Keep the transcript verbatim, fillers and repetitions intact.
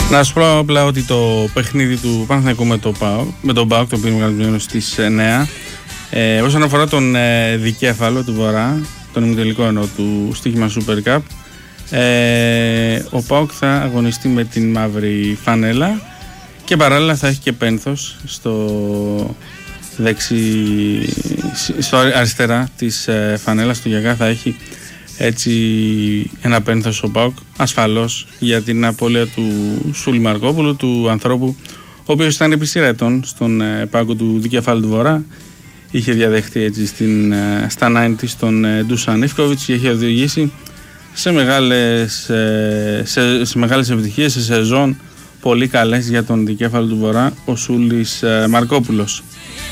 Να σου πω απλά ότι το παιχνίδι του Παναθηναϊκού με, το ΠΑΟΚ, με τον ΠΑΟΚ, το οποίο είναι γραμμένο στις εννιά, ε, όσον αφορά τον ε, δικέφαλο του Βορρά, τον ημιτελικό εννοώ του στοίχημα Super Cup, ε, ο ΠΑΟΚ θα αγωνιστεί με την μαύρη φανέλα και παράλληλα θα έχει και πένθος στο, δεξι, στο αριστερά της ε, φανέλας του Γιαγά. Θα έχει έτσι ένα πένθος ο ΠΑΟΚ, ασφαλώς για την απώλεια του Σούλη Μαρκόπουλου, του ανθρώπου ο οποίος ήταν επί σειρά ετών στον ε, πάγκο του δικεφάλου του Βορρά. Είχε διαδεχτεί έτσι στην, ε, στα ενενήντα στον ε, Ντούσαν Ιφκοβιτς και είχε οδηγήσει σε μεγάλες, ε, σε, σε μεγάλες επιτυχίες, σε σεζόν πολύ καλές για τον δικέφαλο του Βορρά, ο Σούλης ε, Μαρκόπουλος.